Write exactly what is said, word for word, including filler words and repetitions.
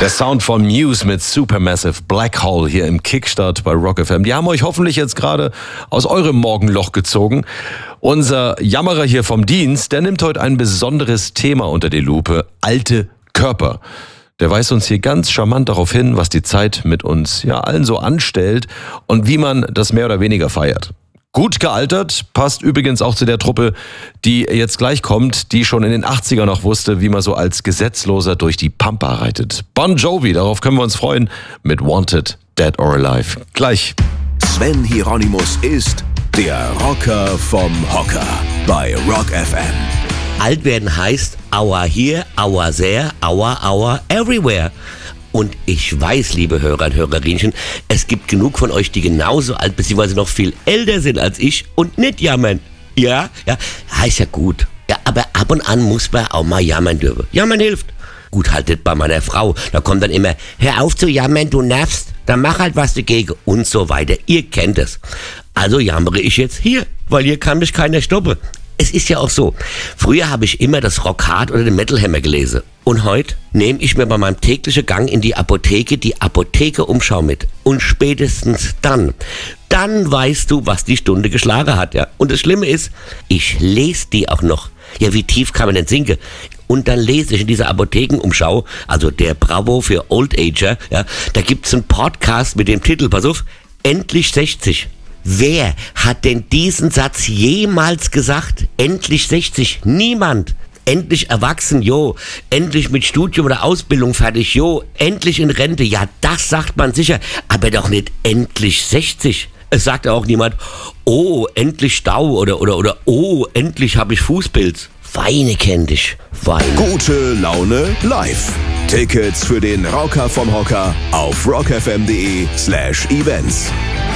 Der Sound von Muse mit Supermassive Black Hole hier im Kickstart bei Rock F M. Die haben euch hoffentlich jetzt gerade aus eurem Morgenloch gezogen. Unser Jammerer hier vom Dienst, der nimmt heute ein besonderes Thema unter die Lupe. Alte Körper. Der weist uns hier ganz charmant darauf hin, was die Zeit mit uns ja allen so anstellt und wie man das mehr oder weniger feiert. Gut gealtert, passt übrigens auch zu der Truppe, die jetzt gleich kommt, die schon in den achtzigern noch wusste, wie man so als Gesetzloser durch die Pampa reitet. Bon Jovi, darauf können wir uns freuen, mit Wanted, Dead or Alive. Gleich. Sven Hieronymus ist der Rocker vom Hocker bei Rock F M. Alt werden heißt Aua hier, Aua sehr, Aua, Aua, everywhere. Und ich weiß, liebe Hörer und Hörerinchen, es gibt genug von euch, die genauso alt bzw. noch viel älter sind als ich und nicht jammern. Ja, ja, heißt ja gut. Ja, aber ab und an muss man auch mal jammern dürfen. Jammern hilft. Gut, haltet bei meiner Frau. Da kommt dann immer, hör auf zu jammern, du nervst. Dann mach halt was dagegen und so weiter. Ihr kennt es. Also jammere ich jetzt hier, weil hier kann mich keiner stoppen. Es ist ja auch so, früher habe ich immer das Rock Hard oder den Metal Hammer gelesen. Und heute nehme ich mir bei meinem täglichen Gang in die Apotheke die Apotheke-Umschau mit. Und spätestens dann, dann weißt du, was die Stunde geschlagen hat. Ja. Und das Schlimme ist, ich lese die auch noch. Ja, wie tief kann man denn sinken? Und dann lese ich in dieser Apothekenumschau, also der Bravo für Old Ager, ja, da gibt's einen Podcast mit dem Titel, pass auf, Endlich sechzig. Wer hat denn diesen Satz jemals gesagt? Endlich sechzig? Niemand. Endlich erwachsen, jo. Endlich mit Studium oder Ausbildung fertig, jo. Endlich in Rente, ja, das sagt man sicher. Aber doch nicht endlich sechzig. Es sagt auch niemand, oh, endlich Stau oder, oder, oder, oh, endlich habe ich Fußpilz. Weine kenn dich, weine. Gute Laune live. Tickets für den Rocker vom Hocker auf rockfm.de slash events.